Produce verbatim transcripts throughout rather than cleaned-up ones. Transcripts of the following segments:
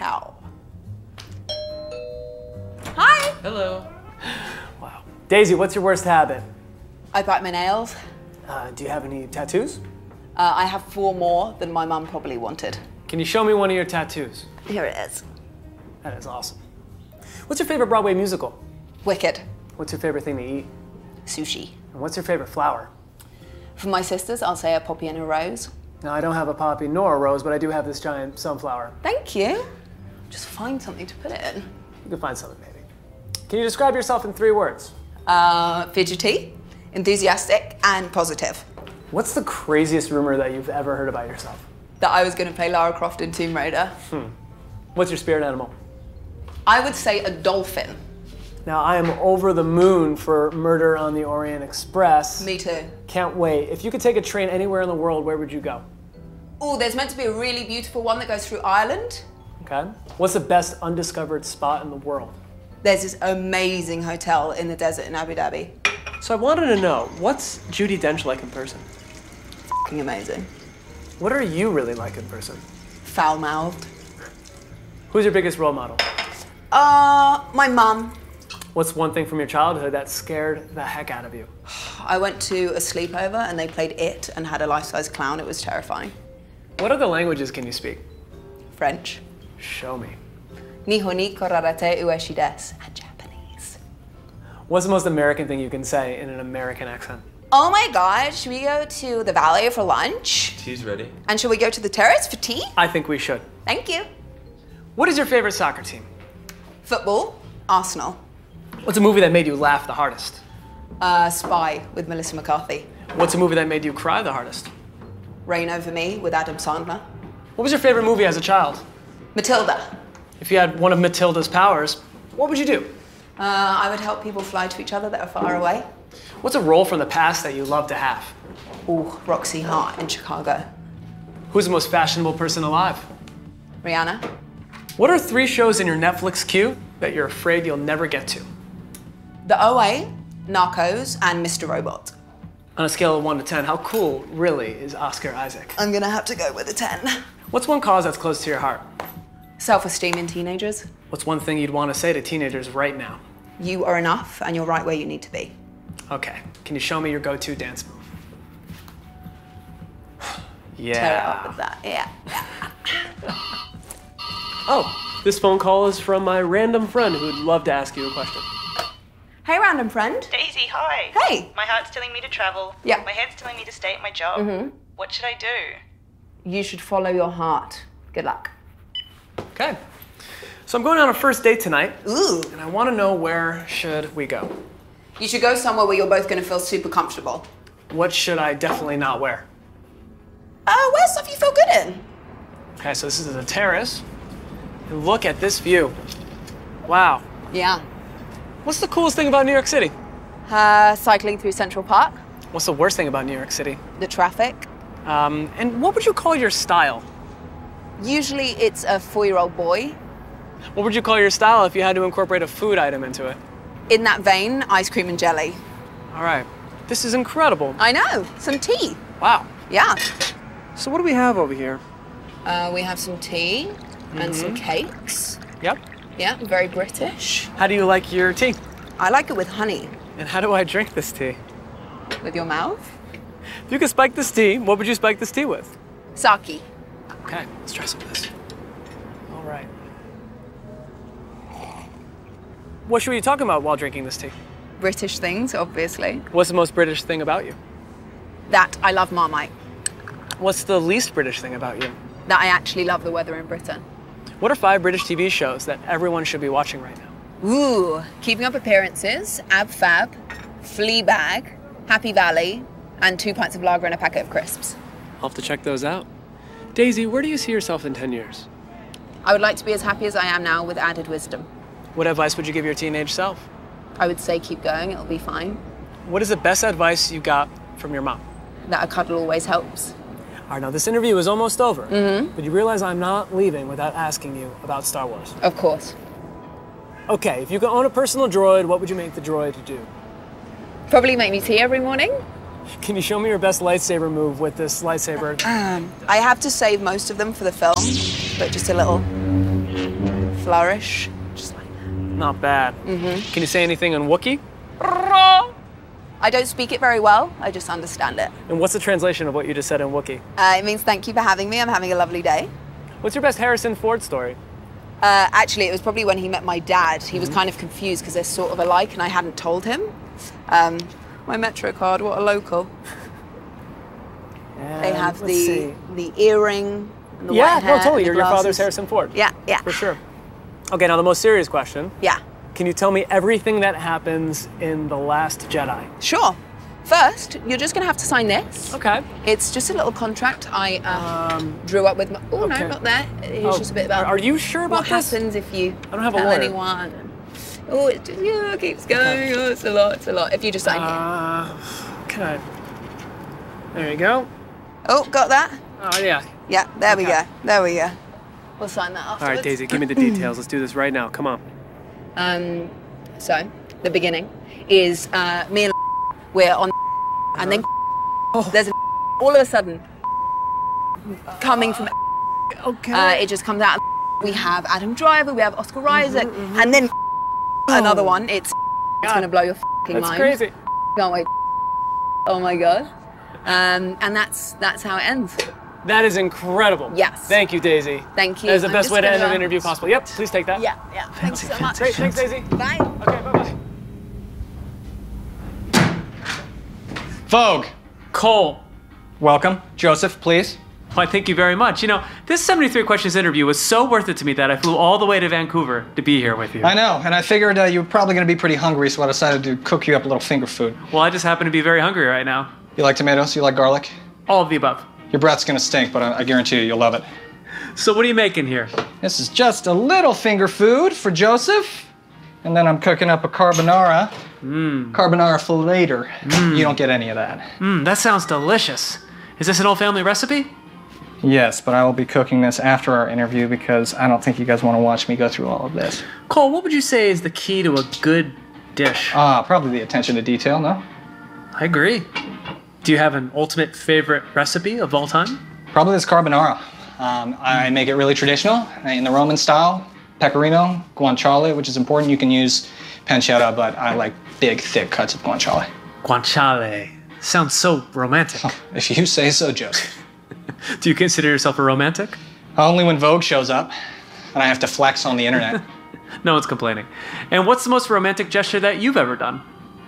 hell. Hi. Hello. Wow. Daisy, what's your worst habit? I bite my nails. Uh, do you have any tattoos? Uh, I have four more than my mum probably wanted. Can you show me one of your tattoos? Here it is. That is awesome. What's your favorite Broadway musical? Wicked. What's your favorite thing to eat? Sushi. And what's your favorite flower? For my sisters, I'll say a poppy and a rose. Now, I don't have a poppy nor a rose, but I do have this giant sunflower. Thank you. Just find something to put it in. You can find something, maybe. Can you describe yourself in three words? Uh, fidgety, enthusiastic, and positive. What's the craziest rumor that you've ever heard about yourself? That I was going to play Lara Croft in Tomb Raider. Hmm. What's your spirit animal? I would say a dolphin. Now, I am over the moon for Murder on the Orient Express. Me too. Can't wait. If you could take a train anywhere in the world, where would you go? Oh, there's meant to be a really beautiful one that goes through Ireland. Okay. What's the best undiscovered spot in the world? There's this amazing hotel in the desert in Abu Dhabi. So I wanted to know, what's Judi Dench like in person? F***ing amazing. What are you really like in person? Foul-mouthed. Who's your biggest role model? Uh, my mum. What's one thing from your childhood that scared the heck out of you? I went to a sleepover and they played It and had a life-size clown. It was terrifying. What other languages can you speak? French. Show me. Nihon ni korarate ueshi desu. And Japanese. What's the most American thing you can say in an American accent? Oh my God, should we go to the valley for lunch? Tea's ready. And should we go to the terrace for tea? I think we should. Thank you. What is your favorite soccer team? Football, Arsenal. What's a movie that made you laugh the hardest? Uh, Spy with Melissa McCarthy. What's a movie that made you cry the hardest? Reign Over Me with Adam Sandler. What was your favorite movie as a child? Matilda. If you had one of Matilda's powers, what would you do? Uh, I would help people fly to each other that are far away. What's a role from the past that you love to have? Ooh, Roxy Hart in Chicago. Who's the most fashionable person alive? Rihanna. What are three shows in your Netflix queue that you're afraid you'll never get to? The O A, Narcos, and Mister Robot. On a scale of one to ten, how cool, really, is Oscar Isaac? I'm gonna have to go with a ten. What's one cause that's close to your heart? Self-esteem in teenagers. What's one thing you'd want to say to teenagers right now? You are enough, and you're right where you need to be. Okay, can you show me your go-to dance move? Tear it up with that, yeah. Oh, this phone call is from my random friend who would love to ask you a question. Hey, random friend. Daisy, hi. Hey. My heart's telling me to travel. Yeah. My head's telling me to stay at my job. Mm-hmm. What should I do? You should follow your heart. Good luck. Okay, so I'm going on a first date tonight. Ooh. And I want to know, where should we go? You should go somewhere where you're both gonna feel super comfortable. What should I definitely not wear? Uh, wear stuff you feel good in. Okay, so this is a terrace. And look at this view. Wow. Yeah. What's the coolest thing about New York City? Uh, cycling through Central Park. What's the worst thing about New York City? The traffic. Um, and what would you call your style? Usually it's a four-year-old boy. What would you call your style if you had to incorporate a food item into it? In that vein, ice cream and jelly. All right. This is incredible. I know. Some tea. Wow. Yeah. So what do we have over here? Uh, we have some tea and some cakes. Yep. Yeah, very British. How do you like your tea? I like it with honey. And how do I drink this tea? With your mouth? If you could spike this tea, what would you spike this tea with? Sake. Okay, let's try some of this. All right. What should we be talking about while drinking this tea? British things, obviously. What's the most British thing about you? That I love Marmite. What's the least British thing about you? That I actually love the weather in Britain. What are five British T V shows that everyone should be watching right now? Ooh, Keeping Up Appearances, Ab Fab, Fleabag, Happy Valley, and two pints of lager and a packet of crisps. I'll have to check those out. Daisy, where do you see yourself in ten years? I would like to be as happy as I am now with added wisdom. What advice would you give your teenage self? I would say keep going, it'll be fine. What is the best advice you got from your mom? That a cuddle always helps. All right, now this interview is almost over. Mm-hmm. But you realize I'm not leaving without asking you about Star Wars. Of course. Okay, if you could own a personal droid, what would you make the droid do? Probably make me tea every morning. Can you show me your best lightsaber move with this lightsaber? Um, I have to save most of them for the film, but just a little flourish, just like that. Not bad. Mm-hmm. Can you say anything on Wookiee? I don't speak it very well, I just understand it. And what's the translation of what you just said in Wookiee? Uh, it means thank you for having me, I'm having a lovely day. What's your best Harrison Ford story? Uh, actually, it was probably when he met my dad. He was kind of confused because they're sort of alike and I hadn't told him. Um, my Metro card, what a local. And They have let's the see. the earring and the Yeah, white hair no, totally. and Your, the your father's glasses. Harrison Ford. Yeah, yeah. For sure. Okay, now the most serious question. Yeah, Can you tell me everything that happens in The Last Jedi? sure. First, you're just gonna have to sign this. Okay. It's just a little contract I uh, Um, drew up with my. Oh okay. no, not there. Here's Oh, just a bit about. are you sure about what this? happens if you I don't have a tell lawyer. anyone? Oh, it just, yeah, it keeps going. Oh, it's a lot. It's a lot. If you just sign here. Uh, okay. There you go. Oh, got that? Oh, yeah. Yeah, there we Okay. go. There we go. We'll sign that All afterwards. right, Daisy, give me the details. Let's do this right now. Come on. Um, so the beginning is uh, me and we're on, and then there's a, all of a sudden coming from. Okay. Uh, it just comes out. We have Adam Driver, we have Oscar Isaac, and then another one. It's it's gonna blow your fucking That's mind. crazy. Can't wait. Oh my god. Um, and that's that's how it ends. That is incredible. Yes. Thank you, Daisy. Thank you. That is the I'm best just way to end gonna- an interview possible. Yep, please take that. Yeah, yeah. Thanks so much. Great, thanks, Daisy. Bye. Okay, bye-bye. Vogue, Cole. welcome. Joseph, please. Why, thank you very much. You know, this seventy-three questions interview was so worth it to me that I flew all the way to Vancouver to be here with you. I know, and I figured uh, you were probably going to be pretty hungry, so I decided to cook you up a little finger food. Well, I just happen to be very hungry right now. You like tomatoes? You like garlic? All of the above. Your breath's going to stink, but I, I guarantee you, you'll love it. So what are you making here? This is just a little finger food for Joseph, and then I'm cooking up a carbonara. Mmm. Carbonara for later. Mm. You don't get any of that. Mmm, that sounds delicious. Is this an old family recipe? Yes, but I will be cooking this after our interview because I don't think you guys want to watch me go through all of this. Cole, what would you say is the key to a good dish? Ah, probably the attention to detail, no? I agree. Do you have an ultimate favorite recipe of all time? Probably this carbonara. Um, I make it really traditional in the Roman style. Pecorino, guanciale, which is important. You can use pancetta, but I like big, thick cuts of guanciale. Guanciale. Sounds so romantic. If you say so, Joseph. Do you consider yourself a romantic? Only when Vogue shows up and I have to flex on the internet. No one's complaining. And what's the most romantic gesture that you've ever done?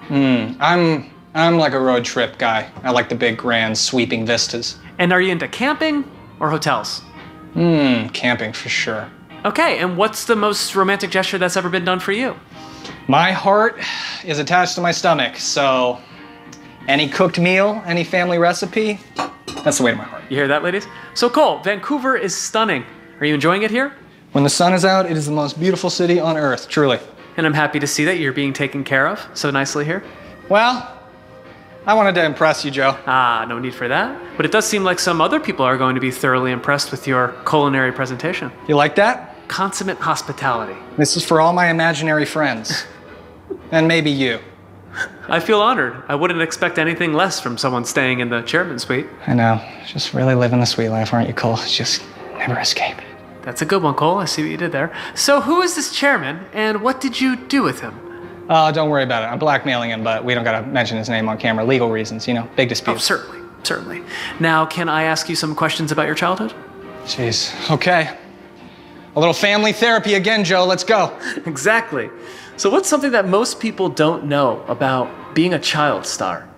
I'm I'm like a road trip guy. I like the big, grand, sweeping vistas. And are you into camping or hotels? Hmm, camping for sure. Okay, and what's the most romantic gesture that's ever been done for you? My heart is attached to my stomach, so any cooked meal, any family recipe, that's the way to my heart. You hear that, ladies? So Cole, Vancouver is stunning. Are you enjoying it here? When the sun is out, it is the most beautiful city on earth, truly. And I'm happy to see that you're being taken care of so nicely here. Well, I wanted to impress you, Joe. Ah, no need for that. But it does seem like some other people are going to be thoroughly impressed with your culinary presentation. You like that? Consummate hospitality. This is for all my imaginary friends. And maybe you. I feel honored. I wouldn't expect anything less from someone staying in the chairman's suite. I know. Just really living the sweet life, aren't you, Cole? Just never escape. That's a good one, Cole. I see what you did there. So who is this chairman, and what did you do with him? Uh, don't worry about it. I'm blackmailing him, but we don't gotta mention his name on camera. Legal reasons, you know, big dispute. Oh, certainly, certainly. Now, can I ask you some questions about your childhood? Jeez. Okay. A little family therapy again, Joe. Let's go. Exactly. So what's something that most people don't know about being a child star?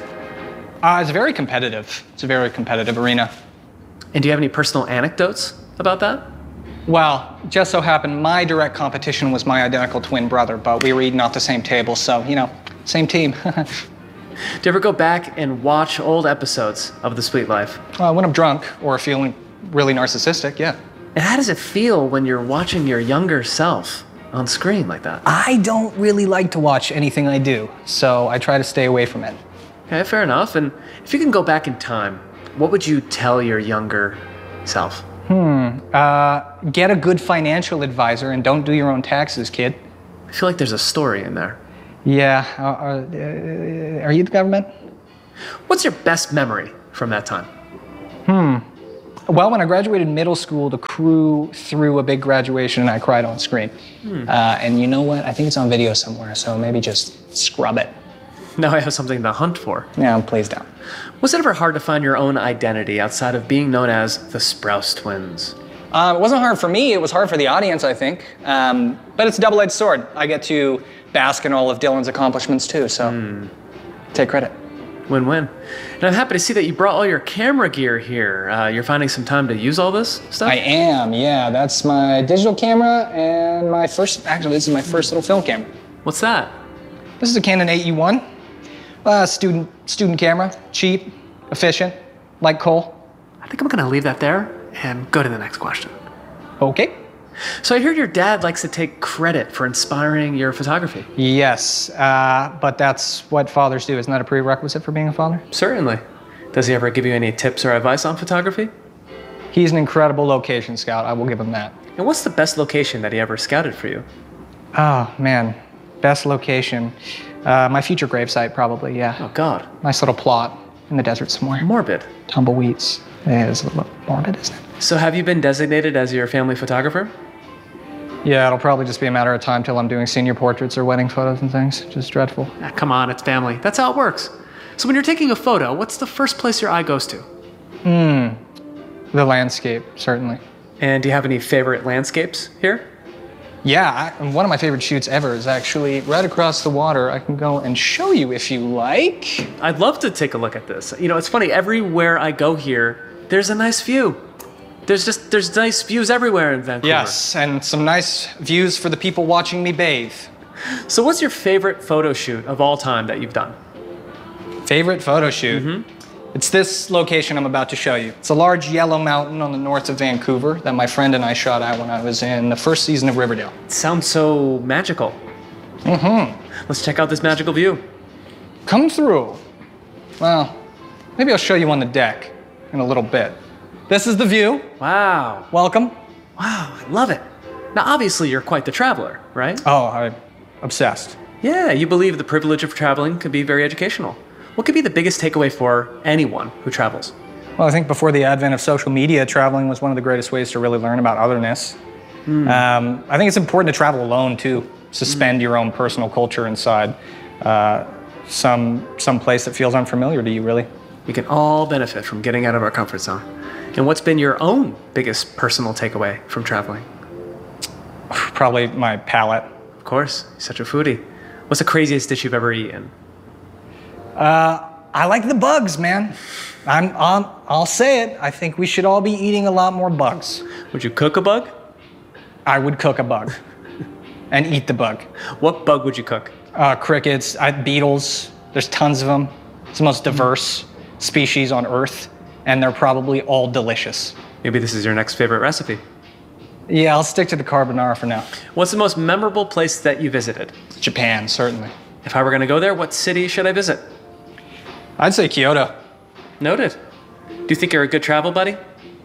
Uh, it's very competitive. It's a very competitive arena. And do you have any personal anecdotes about that? Well, just so happened my direct competition was my identical twin brother, but we were eating off the same table, so, you know, same team. Do you ever go back and watch old episodes of The Sweet Life? uh, when I'm drunk or feeling really narcissistic, yeah. And how does it feel when you're watching your younger self on screen like that? I don't really like to watch anything I do, so I try to stay away from it. Okay, fair enough. And if you can go back in time, what would you tell your younger self? Uh, get a good financial advisor and don't do your own taxes, kid. I feel like there's a story in there. Yeah, uh, uh, are you the government? What's your best memory from that time? Well, when I graduated middle school, the crew threw a big graduation and I cried on screen. Hmm. Uh, and you know what? I think it's on video somewhere, so maybe just scrub it. Now I have something to hunt for. Yeah, please don't. Was it ever hard to find your own identity outside of being known as the Sprouse Twins? Uh, it wasn't hard for me, it was hard for the audience, I think. Um, but it's a double-edged sword. I get to bask in all of Dylan's accomplishments too, so mm. take credit. Win-win. And I'm happy to see that you brought all your camera gear here. Uh, you're finding some time to use all this stuff? I am, yeah. That's my digital camera and my first, actually this is my first little film camera. What's that? This is a Canon A E one. Uh, student, student camera, cheap, efficient, like coal. I think I'm gonna leave that there and go to the next question. Okay. So I heard your dad likes to take credit for inspiring your photography. Yes, uh, but that's what fathers do. Isn't that a prerequisite for being a father? Certainly. Does he ever give you any tips or advice on photography? He's an incredible location scout, I will give him that. And what's the best location that he ever scouted for you? Oh, man. Best location. Uh, my future gravesite, probably, yeah. Oh, God. Nice little plot in the desert somewhere. Morbid. Tumbleweeds. Yeah, it's a little morbid, isn't it? So have you been designated as your family photographer? Yeah, it'll probably just be a matter of time till I'm doing senior portraits or wedding photos and things. Just dreadful. Ah, come on, it's family. That's how it works. So when you're taking a photo, what's the first place your eye goes to? Hmm, the landscape, certainly. And do you have any favorite landscapes here? Yeah, I, one of my favorite shoots ever is actually right across the water. I can go and show you if you like. I'd love to take a look at this. You know, it's funny, everywhere I go here, there's a nice view. There's just, there's nice views everywhere in Vancouver. Yes, and some nice views for the people watching me bathe. So what's your favorite photo shoot of all time that you've done? Favorite photo shoot? Mm-hmm. It's this location I'm about to show you. It's a large yellow mountain on the north of Vancouver that my friend and I shot at when I was in the first season of Riverdale. It sounds so magical. Mm-hmm. Let's check out this magical view. Come through. Well, maybe I'll show you on the deck in a little bit. This is the view. Wow. Welcome. Wow, I love it. Now, obviously, you're quite the traveler, right? Oh, I'm obsessed. Yeah, you believe the privilege of traveling can be very educational. What could be the biggest takeaway for anyone who travels? Well, I think before the advent of social media, traveling was one of the greatest ways to really learn about otherness. Mm. Um, I think it's important to travel alone, too. Suspend mm. your own personal culture inside uh, some, some place that feels unfamiliar to you, really. We can all benefit from getting out of our comfort zone. And what's been your own biggest personal takeaway from traveling? Probably my palate. Of course, you're such a foodie. What's the craziest dish you've ever eaten? Uh, I like the bugs, man. I'm, um, I'll say it. I think we should all be eating a lot more bugs. Would you cook a bug? I would cook a bug and eat the bug. What bug would you cook? Uh, crickets, I, beetles. There's tons of them. It's the most diverse species on Earth. And they're probably all delicious. Maybe this is your next favorite recipe. Yeah, I'll stick to the carbonara for now. What's the most memorable place that you visited? Japan, certainly. If I were going to go there, what city should I visit? I'd say Kyoto. Noted. Do you think you're a good travel buddy?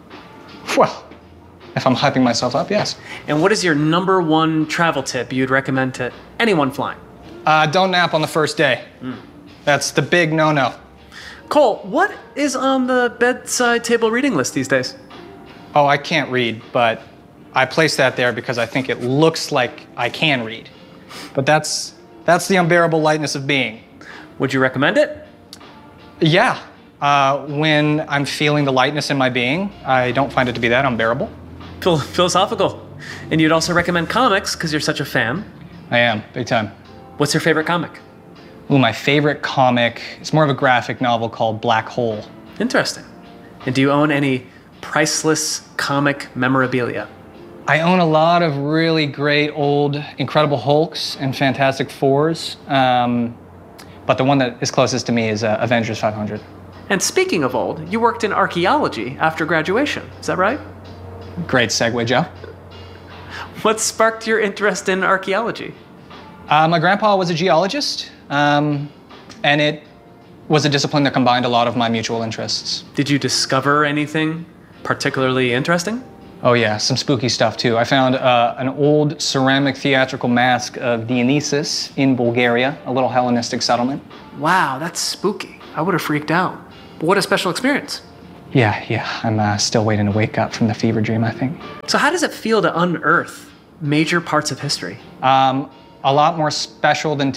Well, if I'm hyping myself up, yes. And what is your number one travel tip you'd recommend to anyone flying? Uh, don't nap on the first day. Mm. That's the big no-no. Cole, what is on the bedside table reading list these days? Oh, I can't read, but I placed that there because I think it looks like I can read. But that's that's the unbearable lightness of being. Would you recommend it? Yeah. Uh, when I'm feeling the lightness in my being, I don't find it to be that unbearable. Phil- philosophical. And you'd also recommend comics because you're such a fan. I am, big time. What's your favorite comic? Ooh, my favorite comic is more of a graphic novel called Black Hole. Interesting. And do you own any priceless comic memorabilia? I own a lot of really great old Incredible Hulks and Fantastic Fours, um, but the one that is closest to me is uh, Avengers five hundred. And speaking of old, you worked in archaeology after graduation, is that right? Great segue, Joe. What sparked your interest in archaeology? Uh, my grandpa was a geologist. Um, and it was a discipline that combined a lot of my mutual interests. Did you discover anything particularly interesting? Oh yeah, some spooky stuff too. I found uh, an old ceramic theatrical mask of Dionysus in Bulgaria, a little Hellenistic settlement. Wow, that's spooky. I would have freaked out. But what a special experience. Yeah, yeah. I'm uh, still waiting to wake up from the fever dream, I think. So how does it feel to unearth major parts of history? Um, a lot more special than